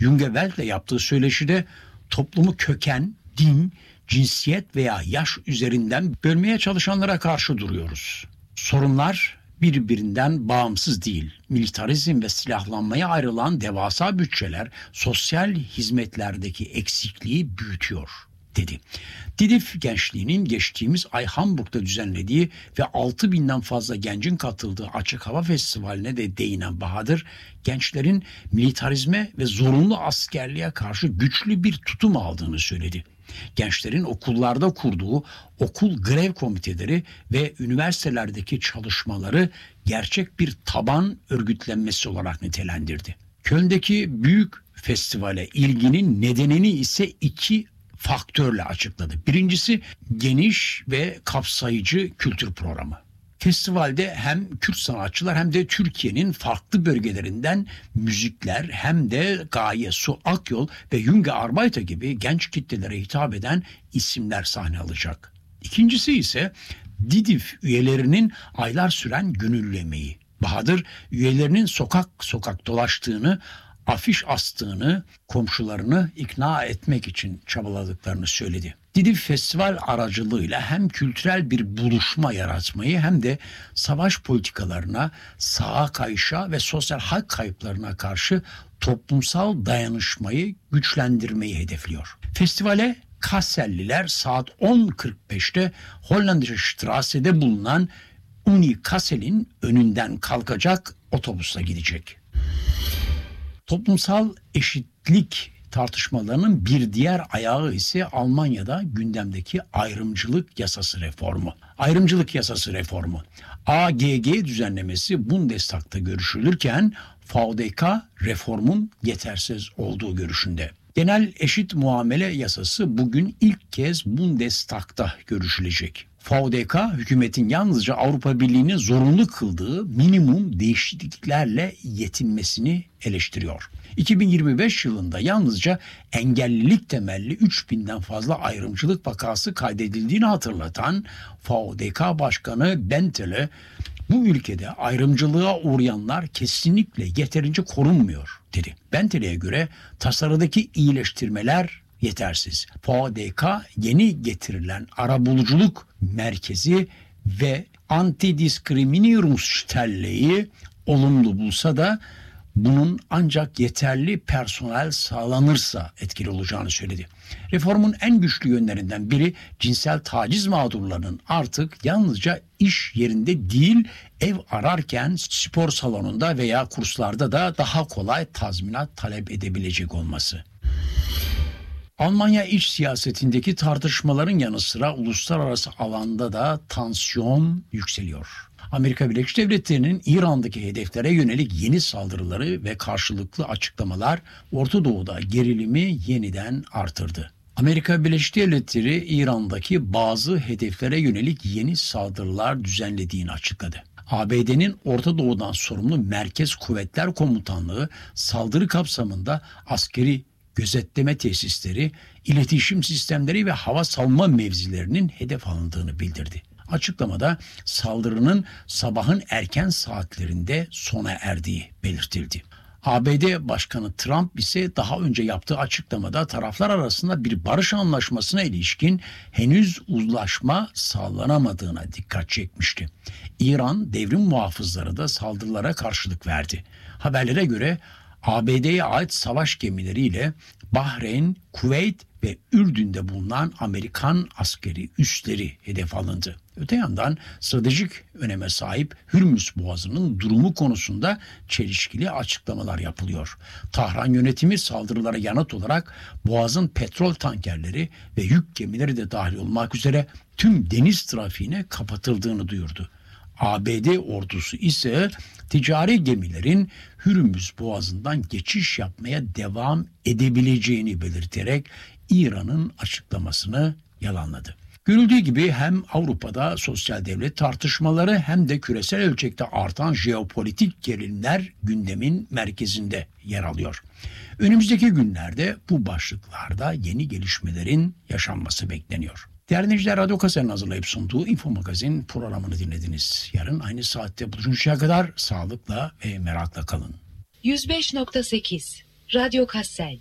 Jungewelt'le yaptığı söyleşide toplumu köken, din, cinsiyet veya yaş üzerinden bölmeye çalışanlara karşı duruyoruz. Sorunlar birbirinden bağımsız değil. Militarizm ve silahlanmaya ayrılan devasa bütçeler sosyal hizmetlerdeki eksikliği büyütüyor, dedi. Didif Gençliği'nin geçtiğimiz ay Hamburg'da düzenlediği ve 6.000'den fazla gencin katıldığı Açık Hava Festivali'ne de değinen Bahadır, gençlerin militarizme ve zorunlu askerliğe karşı güçlü bir tutum aldığını söyledi. Gençlerin okullarda kurduğu okul grev komiteleri ve üniversitelerdeki çalışmaları gerçek bir taban örgütlenmesi olarak nitelendirdi. Köln'deki büyük festivale ilginin nedenini ise iki faktörle açıkladı. Birincisi geniş ve kapsayıcı kültür programı. Festivalde hem Kürt sanatçılar hem de Türkiye'nin farklı bölgelerinden müzikler hem de Gaye Su Akyol ve Junge Arbeiter gibi genç kitlelere hitap eden isimler sahne alacak. İkincisi ise Didif üyelerinin aylar süren gönüllü emeği. Bahadır üyelerinin sokak sokak dolaştığını, afiş astığını, komşularını ikna etmek için çabaladıklarını söyledi. Didif Festival aracılığıyla hem kültürel bir buluşma yaratmayı hem de savaş politikalarına, sağa kayışa ve sosyal hak kayıplarına karşı toplumsal dayanışmayı güçlendirmeyi hedefliyor. Festivale Kasselliler saat 10.45'te Hollandische Strasse'de bulunan Uni Kassel'in önünden kalkacak otobüsle gidecek. Toplumsal eşitlik tartışmalarının bir diğer ayağı ise Almanya'da gündemdeki ayrımcılık yasası reformu. Ayrımcılık yasası reformu. AGG düzenlemesi Bundestag'ta görüşülürken VDK reformun yetersiz olduğu görüşünde. Genel eşit muamele yasası bugün ilk kez Bundestag'ta görüşülecek. VDK hükümetin yalnızca Avrupa Birliği'nin zorunlu kıldığı minimum değişikliklerle yetinmesini eleştiriyor. 2025 yılında yalnızca engellilik temelli 3.000'den fazla ayrımcılık vakası kaydedildiğini hatırlatan VDK Başkanı Bentel'e bu ülkede ayrımcılığa uğrayanlar kesinlikle yeterince korunmuyor, dedi. Bentel'e göre tasarıdaki iyileştirmeler yetersiz. VDK yeni getirilen arabuluculuk merkezi ve Antidiskriminierungsstelle'yi olumlu bulsa da bunun ancak yeterli personel sağlanırsa etkili olacağını söyledi. Reformun en güçlü yönlerinden biri cinsel taciz mağdurlarının artık yalnızca iş yerinde değil, ev ararken spor salonunda veya kurslarda da daha kolay tazminat talep edebilecek olması. Almanya iç siyasetindeki tartışmaların yanı sıra uluslararası alanda da tansiyon yükseliyor. Amerika Birleşik Devletleri'nin İran'daki hedeflere yönelik yeni saldırıları ve karşılıklı açıklamalar Orta Doğu'da gerilimi yeniden artırdı. Amerika Birleşik Devletleri İran'daki bazı hedeflere yönelik yeni saldırılar düzenlediğini açıkladı. ABD'nin Orta Doğu'dan sorumlu Merkez Kuvvetler Komutanlığı saldırı kapsamında askeri gözetleme tesisleri, iletişim sistemleri ve hava savunma mevzilerinin hedef alındığını bildirdi. Açıklamada saldırının sabahın erken saatlerinde sona erdiği belirtildi. ABD Başkanı Trump ise daha önce yaptığı açıklamada taraflar arasında bir barış anlaşmasına ilişkin henüz uzlaşma sağlanamadığına dikkat çekmişti. İran devrim muhafızları da saldırılara karşılık verdi. Haberlere göre ABD'ye ait savaş gemileriyle Bahreyn, Kuveyt ve Ürdün'de bulunan Amerikan askeri üsleri hedef alındı. Öte yandan stratejik öneme sahip Hürmüz Boğazı'nın durumu konusunda çelişkili açıklamalar yapılıyor. Tahran yönetimi saldırılara yanıt olarak Boğaz'ın petrol tankerleri ve yük gemileri de dahil olmak üzere tüm deniz trafiğine kapatıldığını duyurdu. ABD ordusu ise ticari gemilerin Hürmüz Boğazı'ndan geçiş yapmaya devam edebileceğini belirterek İran'ın açıklamasını yalanladı. Görüldüğü gibi hem Avrupa'da sosyal devlet tartışmaları hem de küresel ölçekte artan jeopolitik gerilimler gündemin merkezinde yer alıyor. Önümüzdeki günlerde bu başlıklarda yeni gelişmelerin yaşanması bekleniyor. Değerli dinleyiciler, Radyo Kase'nin hazırlayıp sunduğu Info Magazin programını dinlediniz. Yarın aynı saatte buluşuncaya kadar sağlıkla ve merakla kalın. 105.8 Radyo Kassel